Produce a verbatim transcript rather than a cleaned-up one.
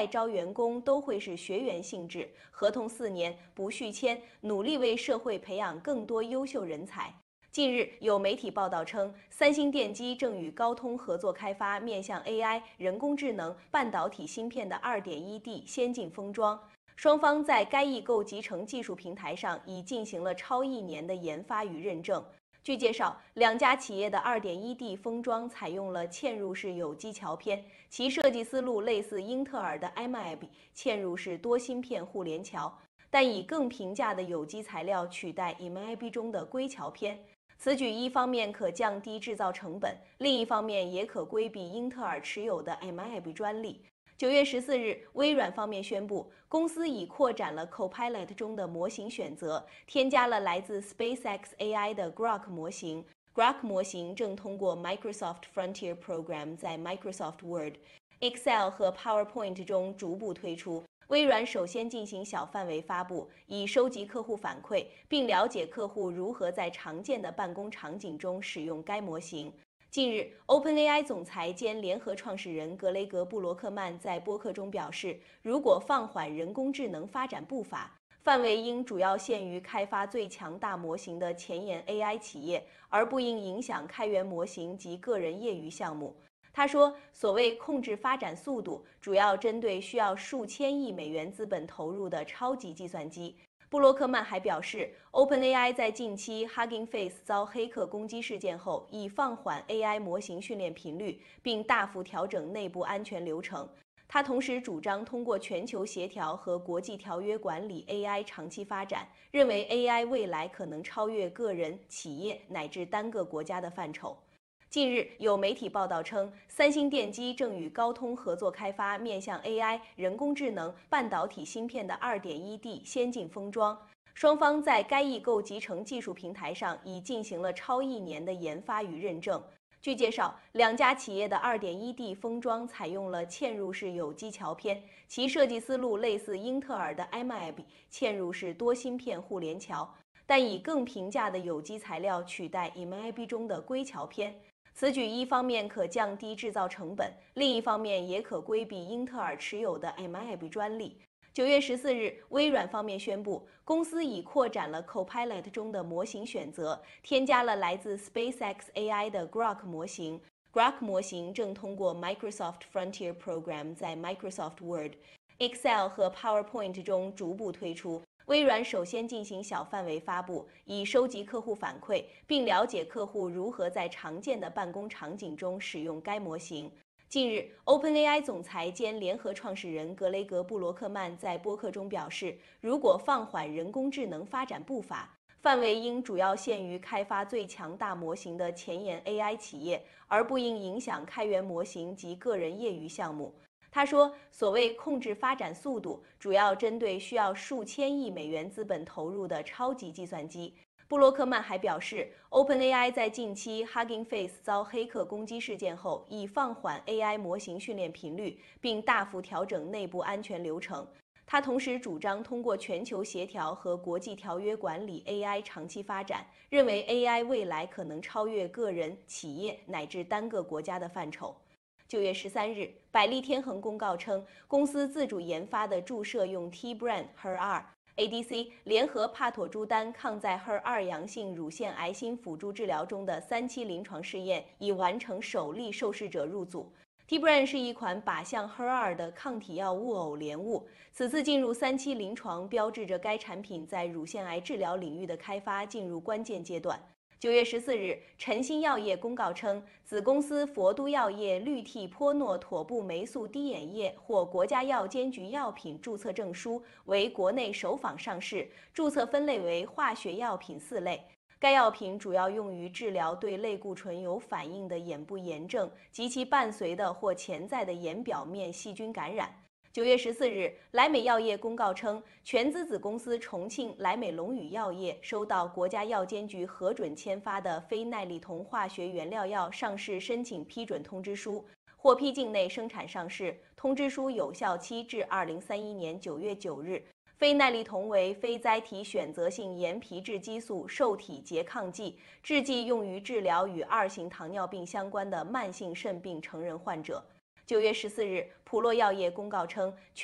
再招员工都会是学员性质，合同四年，不续签，努力为社会培养更多优秀人才。近日，有媒体报道称，三星电机正与高通合作开发面向 A I、人工智能、半导体芯片的 二点一 D 先进封装。双方在该异构集成技术平台上已进行了超一年的研发与认证。据介绍，两家企业的 二点一 D 封装采用了嵌入式有机桥片，其设计思路类似英特尔的 M I B 嵌入式多芯片互联桥，但以更平价的有机材料取代 M I B 中的硅桥片。此举一方面可降低制造成本，另一方面也可规避英特尔持有的 M I B 专利。九月十四日，微软方面宣布，公司已扩展了 Copilot 中的模型选择，添加了来自 SpaceX A I 的 Grok 模型。Grok 模型正通过 Microsoft Frontier Program 在 Microsoft Word、Excel 和 PowerPoint 中逐步推出。微软首先进行小范围发布，以收集客户反馈，并了解客户如何在常见的办公场景中使用该模型。近日 ，OpenAI 总裁兼联合创始人格雷格·布罗克曼在播客中表示，如果放缓人工智能发展步伐，范围应主要限于开发最强大模型的前沿 A I 企业，而不应影响开源模型及个人业余项目。他说，所谓控制发展速度，主要针对需要数千亿美元资本投入的超级计算机。布洛克曼还表示 ，OpenAI 在近期 Hugging Face 遭黑客攻击事件后，已放缓 A I 模型训练频率，并大幅调整内部安全流程。他同时主张通过全球协调和国际条约管理 A I 长期发展，认为 A I 未来可能超越个人、企业乃至单个国家的范畴。近日，有媒体报道称，三星电机正与高通合作开发面向 A I、人工智能、半导体芯片的 二点一 D 先进封装。双方在该异构集成技术平台上已进行了超一年的研发与认证。据介绍，两家企业的 二点一 D 封装采用了嵌入式有机桥片，其设计思路类似英特尔的 M I B 嵌入式多芯片互联桥，但以更平价的有机材料取代 M I B 中的硅桥片。此举一方面可降低制造成本，另一方面也可规避英特尔持有的 M I B 专利。九月十四日，微软方面宣布，公司已扩展了 Copilot 中的模型选择，添加了来自 SpaceX A I 的 Grok 模型。Grok 模型正通过 Microsoft Frontier Program 在 Microsoft Word、Excel 和 PowerPoint 中逐步推出。微软首先进行小范围发布，以收集客户反馈，并了解客户如何在常见的办公场景中使用该模型。近日 ，OpenAI 总裁兼联合创始人格雷格·布罗克曼在播客中表示，如果放缓人工智能发展步伐，范围应主要限于开发最强大模型的前沿 A I 企业，而不应影响开源模型及个人业余项目。他说，所谓控制发展速度，主要针对需要数千亿美元资本投入的超级计算机。布洛克曼还表示 ，OpenAI 在近期 Hugging Face 遭黑客攻击事件后，已放缓 A I 模型训练频率，并大幅调整内部安全流程。他同时主张通过全球协调和国际条约管理 A I 长期发展，认为 A I 未来可能超越个人、企业乃至单个国家的范畴。九月十三日，百利天恒公告称，公司自主研发的注射用 T-Bran H E R 二 A D C 联合帕妥珠丹抗在 H E R 二阳性乳腺癌新辅助治疗中的三期临床试验已完成首例受试者入组。T-Bran 是一款靶向 H E R 二的抗体药物偶联物，此次进入三期临床，标志着该产品在乳腺癌治疗领域的开发进入关键阶段。九月十四日，晨星药业公告称，子公司佛都药业氯替泼诺妥布霉素滴眼液获国家药监局药品注册证书，为国内首仿上市，注册分类为化学药品四类。该药品主要用于治疗对类固醇有反应的眼部炎症及其伴随的或潜在的眼表面细菌感染。九月十四日，莱美药业公告称，全资子公司重庆莱美龙宇药业收到国家药监局核准签发的非奈利酮化学原料药上市申请批准通知书，获批境内生产上市。通知书有效期至二零三一年九月九日。非奈利酮为非甾体选择性盐皮质激素受体拮抗剂，制剂用于治疗与二型糖尿病相关的慢性肾病成人患者。 九月十四日，普洛药业公告称，